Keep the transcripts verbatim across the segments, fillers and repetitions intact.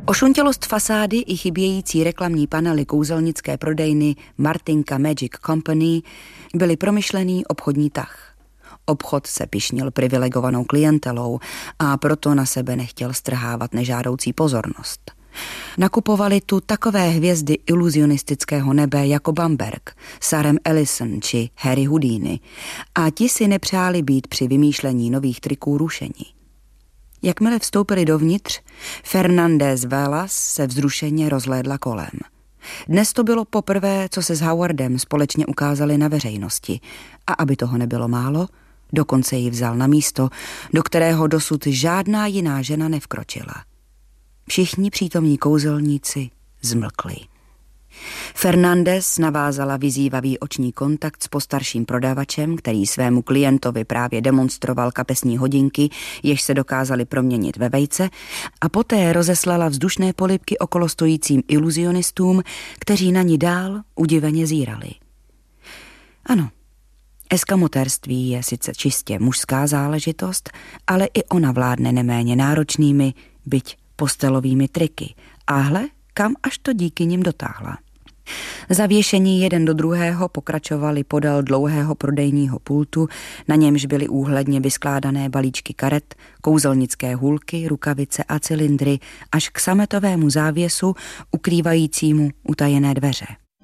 Ošuntělost fasády i chybějící reklamní panely kouzelnické prodejny Martinka Magic Company byly promyšlený obchodní tah. Obchod se pyšnil privilegovanou klientelou a proto na sebe nechtěl strhávat nežádoucí pozornost. Nakupovali tu takové hvězdy iluzionistického nebe jako Bamberg, Sarah Ellison či Harry Houdini a ti si nepřáli být při vymýšlení nových triků rušení. Jakmile vstoupili dovnitř, Fernández Velas se vzrušeně rozhlédla kolem. Dnes to bylo poprvé, co se s Howardem společně ukázali na veřejnosti a aby toho nebylo málo, dokonce ji vzal na místo, do kterého dosud žádná jiná žena nevkročila. Všichni přítomní kouzelníci zmlkli. Fernández navázala vyzývavý oční kontakt s postarším prodavačem, který svému klientovi právě demonstroval kapesní hodinky, jež se dokázaly proměnit ve vejce, a poté rozeslala vzdušné polibky okolo stojícím iluzionistům, kteří na ní dál udiveně zírali. Ano, eskamotérství je sice čistě mužská záležitost, ale i ona vládne neméně náročnými, byť postelovými triky. A hle, kam až to díky nim dotáhla. Zavěšení jeden do druhého pokračovali podél dlouhého prodejního pultu, na němž byly úhledně vyskládané balíčky karet, kouzelnické hůlky, rukavice a cylindry, až k sametovému závěsu ukrývajícímu utajené dveře.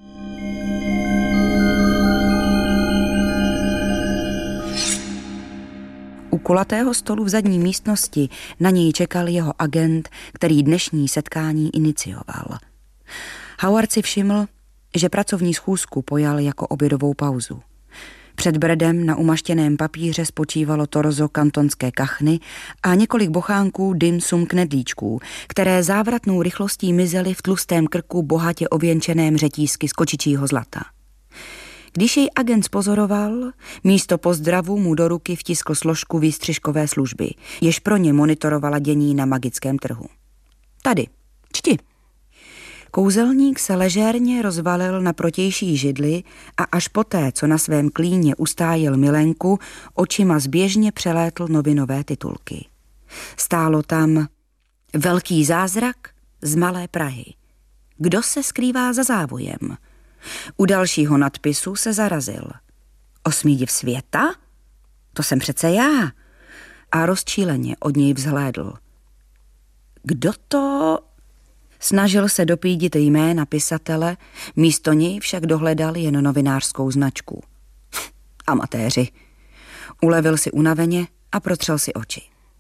U kulatého stolu v zadní místnosti na něj čekal jeho agent, který dnešní setkání inicioval. Howard si všiml, že pracovní schůzku pojal jako obědovou pauzu. Před bredem na umaštěném papíře spočívalo torzo kantonské kachny a několik bochánků dim sum knedlíčků, které závratnou rychlostí mizely v tlustém krku bohatě ověnčeném řetízky z kočičího zlata. Když jej agent pozoroval, místo pozdravu mu do ruky vtiskl složku výstřižkové služby, jež pro ně monitorovala dění na magickém trhu. Tady, čti. Kouzelník se ležérně rozvalil na protější židli a až poté, co na svém klíně ustájil milenku, očima zběžně přelétl novinové titulky. Stálo tam Velký zázrak z Malé Prahy. Kdo se skrývá za závojem? U dalšího nadpisu se zarazil. Osmý div světa? To jsem přece já. A rozčíleně od něj vzhlédl. Kdo to... Snažil se dopídit jména pisatele, místo něj však dohledal jen novinářskou značku. Amatéři. Ulevil si unaveně a protřel si oči.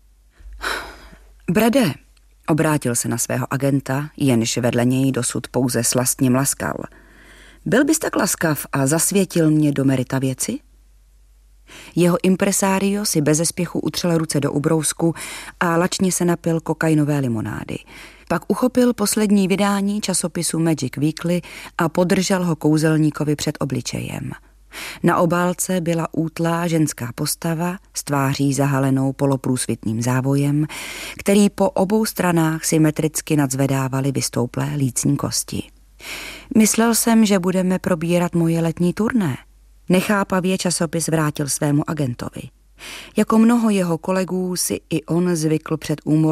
Brede, obrátil se na svého agenta, jenž vedle něj dosud pouze slastně mlaskal. Byl bys tak laskav a zasvětil mě do merita věci? Jeho impresario si beze spěchu utřel ruce do ubrousku a lačně se napil kokainové limonády. Pak uchopil poslední vydání časopisu Magic Weekly a podržel ho kouzelníkovi před obličejem. Na obálce byla útlá ženská postava s tváří zahalenou poloprůsvitným závojem, který po obou stranách symetricky nadzvedávaly vystouplé lícní kosti. Myslel jsem, že budeme probírat moje letní turné. Nechápavě časopis vrátil svému agentovi. Jako mnoho jeho kolegů si i on zvykl před úmorným